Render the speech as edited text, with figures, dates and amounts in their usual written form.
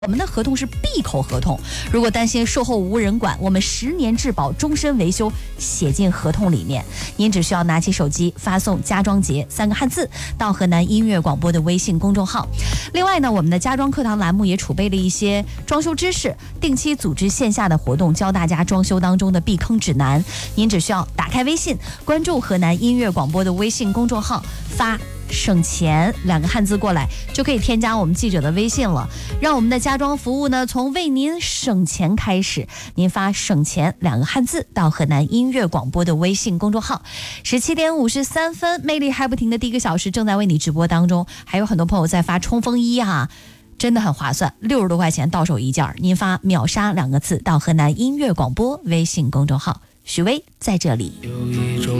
我们的合同是闭口合同，如果担心售后无人管，我们10年质保、终身维修写进合同里面。您只需要拿起手机发送"家装节"3个汉字到河南音乐广播的微信公众号。另外呢，我们的家装课堂栏目也储备了一些装修知识，定期组织线下的活动，教大家装修当中的避坑指南。您只需要打开微信，关注河南音乐广播的微信公众号，发省钱2个汉字过来，就可以添加我们记者的微信了。让我们的家装服务呢，从为您省钱开始。您发省钱2个汉字到河南音乐广播的微信公众号。17点53分，魅力还不停的第1个小时正在为你直播当中，还有很多朋友在发冲锋衣哈，真的很划算，60多块钱到手一件。您发秒杀2个字到河南音乐广播微信公众号。许巍在这里。 有一种